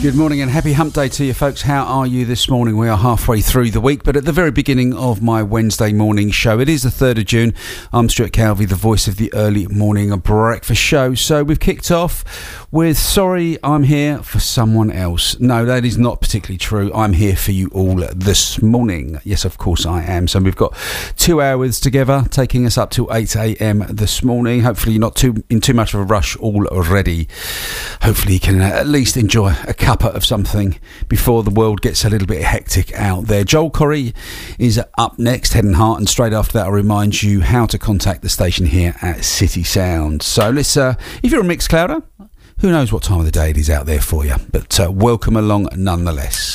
Good morning and happy hump day to you folks. How are you this morning? We are halfway through the week, but at the very beginning of my Wednesday morning show. It is the 3rd of June. I'm Stuart Calvey, the voice of the early morning breakfast show. So we've kicked off with Sorry I'm Here for Someone Else. No, that is not particularly true. I'm here for you all this morning. Yes, of course I am. So we've got 2 hours together, taking us up till 8 a.m. this morning. Hopefully you're not in too much of a rush already. Hopefully you can at least enjoy a cuppa of something before the world gets a little bit hectic out there. Joel Corry is up next, Head and Heart, and straight after that I'll remind you how to contact the station here at City Sound. So let's, if you're a Mixclouder, who knows what time of the day it is out there for you, but welcome along nonetheless.